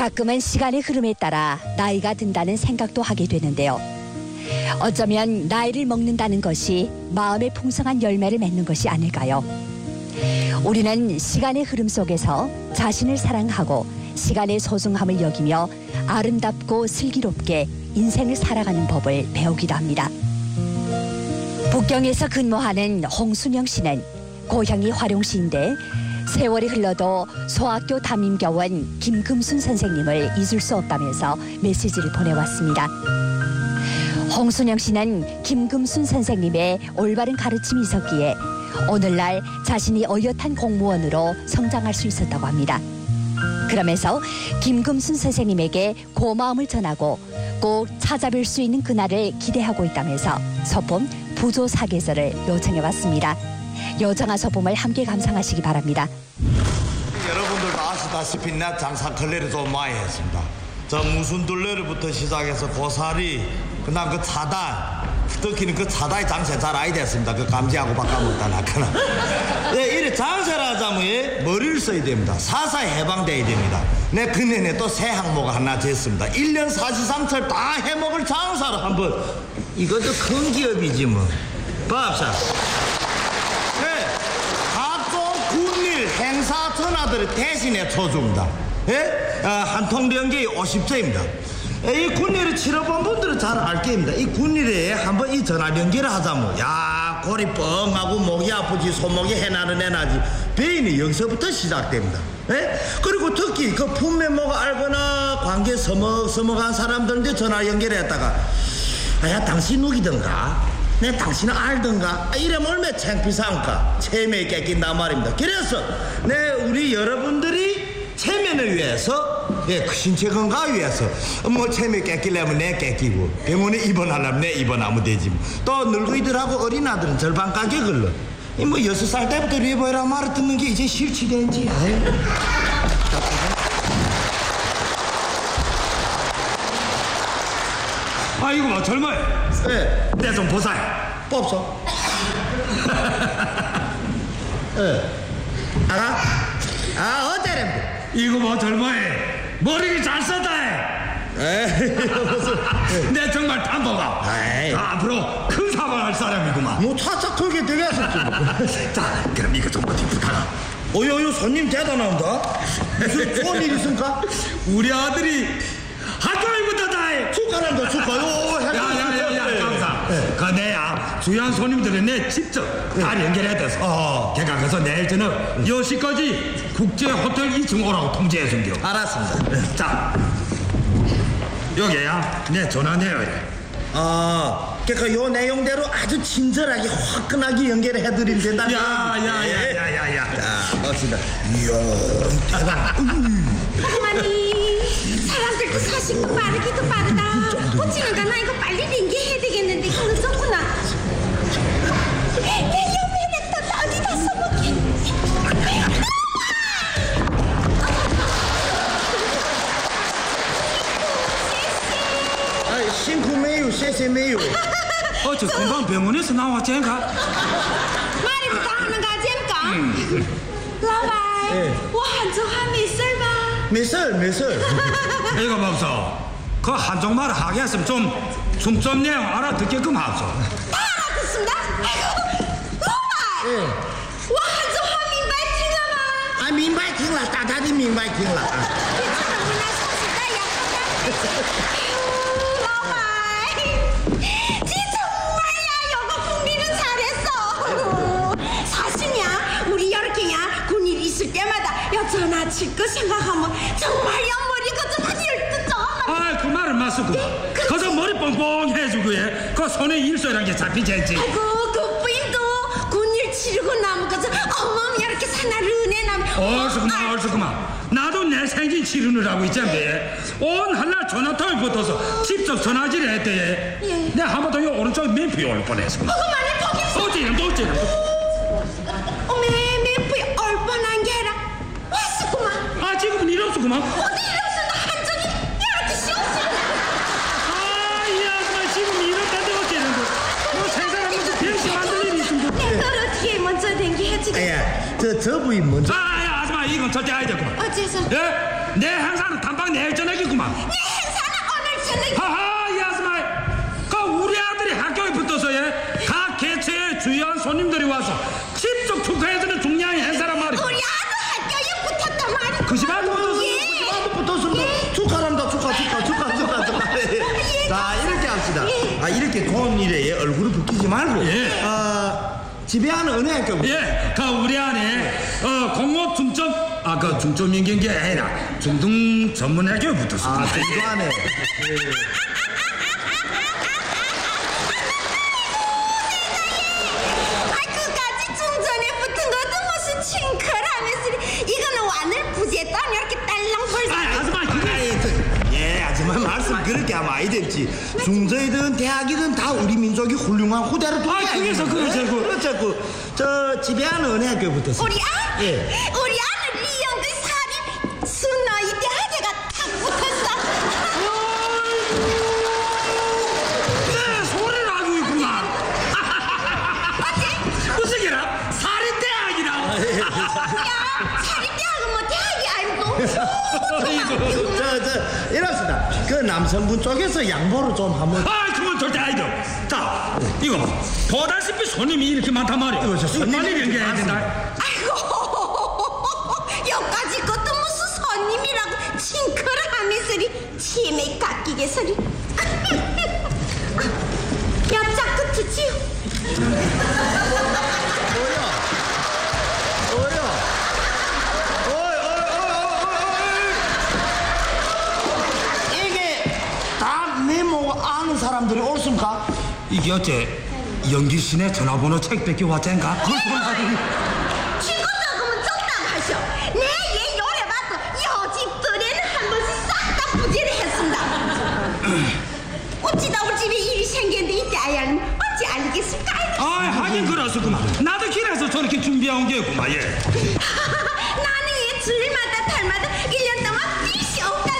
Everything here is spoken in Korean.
가끔은 시간의 흐름에 따라 나이가 든다는 생각도 하게 되는데요. 어쩌면 나이를 먹는다는 것이 마음의 풍성한 열매를 맺는 것이 아닐까요? 우리는 시간의 흐름 속에서 자신을 사랑하고 시간의 소중함을 여기며 아름답고 슬기롭게 인생을 살아가는 법을 배우기도 합니다. 북경에서 근무하는 홍순영 씨는 고향이 화룡시인데 세월이 흘러도 소학교 담임교원 김금순 선생님을 잊을 수 없다면서 메시지를 보내왔습니다. 홍순영 씨는 김금순 선생님의 올바른 가르침이 있었기에 오늘날 자신이 어엿한 공무원으로 성장할 수 있었다고 합니다. 그러면서 김금순 선생님에게 고마움을 전하고 꼭 찾아뵐 수 있는 그날을 기대하고 있다면서 소품 부조사계절을 요청해왔습니다. 요정아 소품을 함께 감상하시기 바랍니다. 여러분들도 아시다시피 나 장사 걸레를 좀 많이 했습니다. 저 무슨 둘레로부터 시작해서 고사리, 그다음 그 차단, 특히는 그 차단의 장사 잘 아이 됐습니다. 그 감지하고 바꿔먹다 나거나. 네, 이래 장사를 하자면 머리를 써야 됩니다. 사사에 해방돼야 됩니다. 내 그년에 또 새 항목 하나 쟀습니다. 1년 사시삼철 다 해먹을 장사를 한번. 이것도 큰 기업이지 뭐. 밥사. 네, 각종 군일 행사 전화들을 대신에 쳐줍니다. 예? 한 통 변기에 50조입니다. 이 군일을 치러본 분들은 잘 알 겁니다. 이 군일에 한번 이 전화 변기를 하자면 야 골이 뻥하고 목이 아프지 손목이 해나는 애나지 배인이 여기서부터 시작됩니다. 예? 그리고 특히 그 품매모가 알거나 관계 서먹서먹한 사람들한테 전화 연결했다가 야 당신 누구든가 내 당신은 알던가 이러면 얼마나 창피상까 체면이 깎인단 말입니다. 그래서 우리 여러분들이 체면을 위해서 그 신체 건강을 위해서 뭐 체면 깎이려면 내 깎이고 병원에 입원하려면 내 입원하면 되지 또 늙은이들하고 어린아들은 절반 가격을로 뭐 6살 때부터 리버이라 말을 듣는 게 이제 실치된지 아이고 뭐 젊어요. 예. 내 좀 보사요. 뽑소. 예. 알아? 아 어때래? 이거 뭐 젊어요. 머리를 잘 썼다. 내 정말 탐보가. 앞으로 큰 사업을 할 사람이구만. 뭐 차차 털게 되게 하셨지 뭐. 자 그럼 이거 좀 어디 부탁하. 어여 손님 대단합니다. 무슨 좋은 일 있습니까? 우리 아들이 학교일부터 다 해. 축하한다 축하요. 야야야야 감사. 그 내야 주요한 손님들은 내 직접 다 연결해야 돼서 걔가 가서 내일 저녁 10시까지 국제 호텔 2층 오라고 통지해 준겨. 알았습니다. 자 여기야 내 전화 내요. 그러니까 요 내용대로 아주 친절하게 화끈하게 연결해드리면 된다. 야야야야야야. 자, 맞습니다. 이야, 대박. 어머니, 사람들도 사실도 빠르기도 빠르다. 어찌나가 나 이거 빨리 연기해야 되겠는데 이거 늦었구나. 내 염해냈다. 어디다 써먹게. 싱크 메유, 쎄쎄 메유. 저 금방 병원에서 나왔잖아. 말이부터 하는 가잼까? 라바이, 와 한정한 미술봐. 미술. 이거 봅소. 그 한쪽말을 하게 했으면 좀 내용 알아듣게끔 하소. 다 알아듣습니다. 라바이, 와 한정한 민바이팅아마. 민바이팅라, 따다디 민바이팅라. 괜찮아, 손수다 약하다. 전화 칠 거 생각하면 정말 옆머리가 좀 한 12점. 그 말은 맞소구만. 그저 머리 뻥뻥 해주고 그 손에 일소이란 게 잡히지 않지. 아이고 그 부인도 군일 치르고 나면 그저 어머니 이렇게 사나르네 나면 얼쑤구만. 나도 내 생긴 치르느라고 있잖아. 온 한날 전화통에 붙어서 직접 전화질을 했대. 내가 한 번 더 오른쪽 맨피에 올 뻔했어. 그만해 거기 어찌나 어메 맨피에 올 뻔한 게 아니라 왔었구만. 지금은 일 없었구만. 어디 일 없어. 나 한쪽이 이렇게 씌웠어. 야 지금 이렇다는데 어찌는 너 세상에 무슨 병신 만들 일이 있습니다. 내가 어떻게 먼저 댕기 해주겠어. 저 부인 먼저. 아줌마 이건 절대 아니겠구만. 어째서? 예? 내 행사는 단방 내일 저녁이구만. 내 행사는 오늘 저녁. 하하 이 아줌마, 그 우리 아들이 학교에 붙어서 각 개체의 주요한 손님들이 와서 직접 축하해주는 중요한 행사란 말이야. 우리 아들 학교에 붙었단 말이야. 그 시간도 붙었어. 예. 나도 붙었습니다. 축하합니다. 축하. 자, 이렇게 합시다. 아, 이렇게 좋은 일에 얼굴을 붉히지 말고. 예. 집에 하는 은혜 학교. 예, 그 우리 안에 공업 중점 그 중점 인기인 게 아니라 중등 전문 학교에 붙었어. 아, 중간에. 그까지 중전에 붙은 것도 무슨 칭크라면서 이거는 완을 부재했다면 이렇게 딸랑 벌써. 아줌마 예, 아줌마 말씀 그렇게 하면 아이 됐지. 중저이든 대학이든 다 우리 민족이 훌륭한 후대로 그래서 그렇죠. 저 집에 하는 은혜 학교에 붙었어. 우리 아? 예. 우리 아는 리영그 살이 순나이 대학에가 탁 붙었어. 내 소리를 알고 있구만. 무슨 게라? 사립대학이라. 야, 사립대학은 뭐 대학이 아니고. 이럽시다. 그 남성분 쪽에서 양보를 좀 한번. 그건 절대 아니죠. 자, 이거 봐. 보다시피 손님이 이렇게 많단 말이야. 이거 빨리 연결해야 된다. 아이고, 여기까지 것도 무슨 손님이라고 칭크를 하면서리 치매 깎이게 소리. 옆자 끝이지요. 이게 다 메모 아는 사람들이 옳습니까? 이게 어째 연기신의 전화번호 책 뺏기 왔자인가? 친구 적으면 적당 하셔. 내얘 요래 봐서 여집들에는 한 번씩 싹 다 부재를 했습니다. 어찌다 우리 집에 일이 생겼는데 이때 아야는 어찌 알겠습니까? 하긴 그렇구만. 나도 길에서 저렇게 준비해온 게구만. 예. 나는 얘 줄마다 달마다 1년 동안 빚이 없다